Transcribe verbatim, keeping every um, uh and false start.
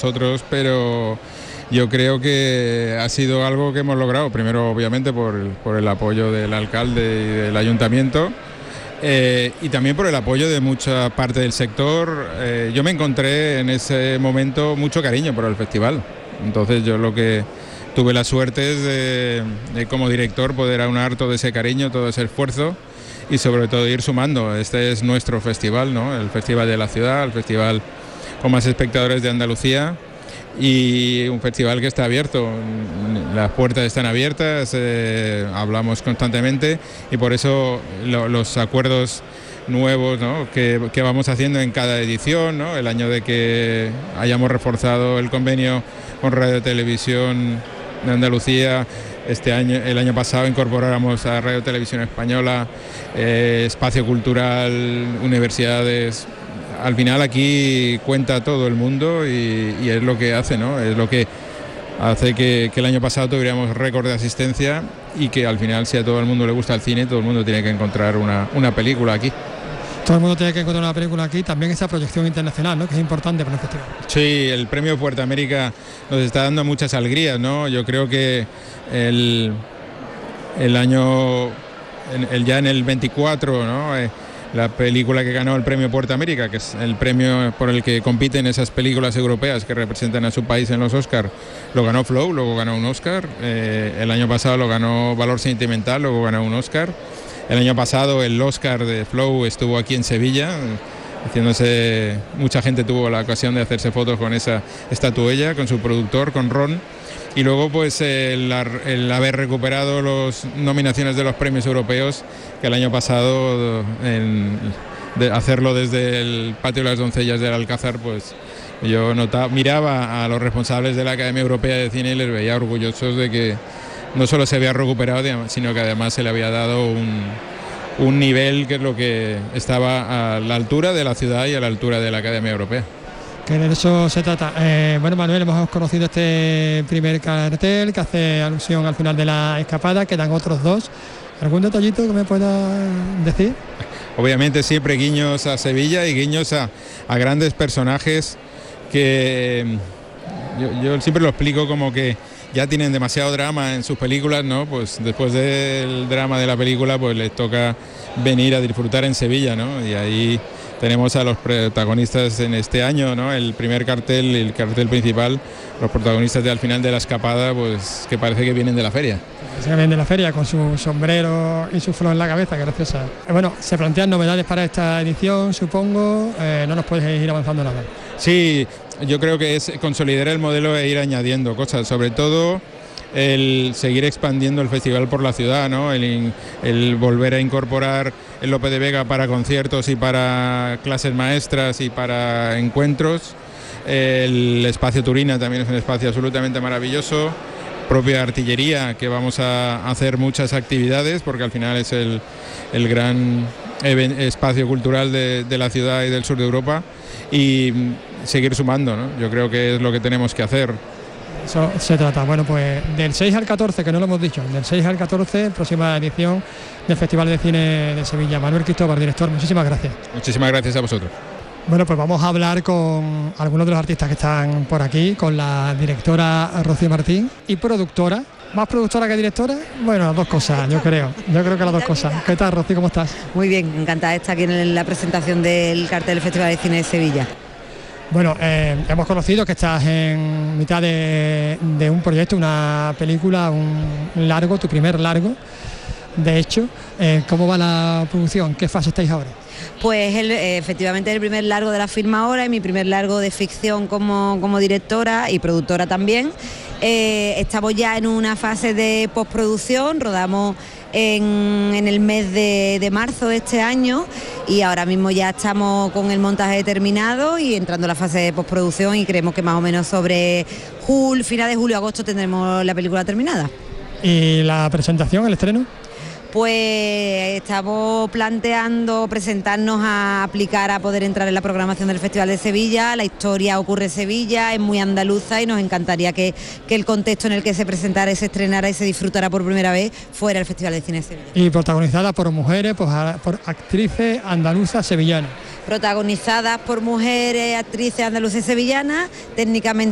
nosotros, pero yo creo que ha sido algo que hemos logrado, primero obviamente por el, por el apoyo del alcalde y del ayuntamiento, eh, y también por el apoyo de mucha parte del sector. Eh, yo me encontré en ese momento mucho cariño por el festival, entonces yo lo que tuve la suerte es de, de como director poder aunar todo ese cariño, todo ese esfuerzo y sobre todo ir sumando. Este es nuestro festival, ¿no? El festival de la ciudad, el festival con más espectadores de Andalucía, y un festival que está abierto, las puertas están abiertas, eh, hablamos constantemente y por eso lo, los acuerdos nuevos, ¿no?, que, que vamos haciendo en cada edición, ¿no? El año de que hayamos reforzado el convenio con Radio Televisión de Andalucía, este año, el año pasado incorporáramos a Radio Televisión Española, eh, espacio cultural, universidades. Al final aquí cuenta todo el mundo y, y es lo que hace, ¿no? Es lo que hace que, que el año pasado tuviéramos récord de asistencia y que al final, si a todo el mundo le gusta el cine, todo el mundo tiene que encontrar una, una película aquí. Todo el mundo tiene que encontrar una película aquí, también esa proyección internacional, ¿no?, que es importante para el festival. Sí, el premio Puerta América nos está dando muchas alegrías, ¿no? Yo creo que el, el año, el, ya en el veinticuatro, ¿no?, eh, la película que ganó el premio Puerta América, que es el premio por el que compiten esas películas europeas que representan a su país en los Oscar, lo ganó Flow, luego ganó un Oscar. Eh, el año pasado lo ganó Valor Sentimental, luego ganó un Oscar. El año pasado el Oscar de Flow estuvo aquí en Sevilla, haciéndose, mucha gente tuvo la ocasión de hacerse fotos con esa estatuella, con su productor, con Ron. Y luego pues el, el haber recuperado las nominaciones de los premios europeos, que el año pasado en, de hacerlo desde el Patio de las Doncellas del Alcázar, pues yo notaba, miraba a los responsables de la Academia Europea de Cine y les veía orgullosos de que no solo se había recuperado, sino que además se le había dado un, un nivel que es lo que estaba a la altura de la ciudad y a la altura de la Academia Europea. Que de eso se trata. Eh, bueno, Manuel, hemos conocido este primer cartel que hace alusión al final de la escapada, quedan otros dos. ¿Algún detallito que me pueda decir? Obviamente siempre guiños a Sevilla y guiños a, a grandes personajes que yo, yo siempre lo explico como que ya tienen demasiado drama en sus películas, ¿no? Pues después del drama de la película pues les toca venir a disfrutar en Sevilla, ¿no? Y ahí tenemos a los protagonistas en este año, ¿no? El primer cartel, el cartel principal, los protagonistas de al final de la escapada, pues que parece que vienen de la feria. Se vienen de la feria con su sombrero y su flor en la cabeza, que graciosa. Bueno, se plantean novedades para esta edición, supongo. Eh, no nos puedes ir avanzando nada. Sí, yo creo que es consolidar el modelo e ir añadiendo cosas, sobre todo el seguir expandiendo el festival por la ciudad, ¿no? El, el volver a incorporar el Lope de Vega para conciertos y para clases maestras y para encuentros. El espacio Turina también es un espacio absolutamente maravilloso. Propia artillería, que vamos a hacer muchas actividades porque al final es el, el gran espacio cultural de, de la ciudad y del sur de Europa, y seguir sumando, ¿no? Yo creo que es lo que tenemos que hacer. Eso se trata. Bueno, pues del seis al catorce, que no lo hemos dicho, del seis al catorce, próxima edición del Festival de Cine de Sevilla. Manuel Cristóbal, director, muchísimas gracias. Muchísimas gracias a vosotros. Bueno, pues vamos a hablar con algunos de los artistas que están por aquí, con la directora Rocío Martín y productora. ¿Más productora que directora? Bueno, las dos cosas, yo creo. Yo creo que las dos cosas. ¿Qué tal, Rocío? ¿Cómo estás? Muy bien, encantada de estar aquí en la presentación del cartel del Festival de Cine de Sevilla. Bueno, eh, hemos conocido que estás en mitad de, de un proyecto, una película, un largo, tu primer largo. De hecho, eh, ¿cómo va la producción? ¿En qué fase estáis ahora? Pues el, eh, efectivamente el primer largo de la firma ahora y mi primer largo de ficción como, como directora y productora también. Eh, estamos ya en una fase de postproducción, rodamos en, en el mes de, de marzo de este año y ahora mismo ya estamos con el montaje terminado y entrando a la fase de postproducción, y creemos que más o menos sobre julio, final de julio, agosto tendremos la película terminada. ¿Y la presentación, el estreno? Pues estamos planteando presentarnos a aplicar a poder entrar en la programación del Festival de Sevilla. La historia ocurre en Sevilla, es muy andaluza y nos encantaría que, que el contexto en el que se presentara y se estrenara y se disfrutara por primera vez fuera el Festival de Cine de Sevilla. Y protagonizada por mujeres, pues, por actrices andaluzas sevillanas. Protagonizadas por mujeres, actrices andaluzas sevillanas, técnicamente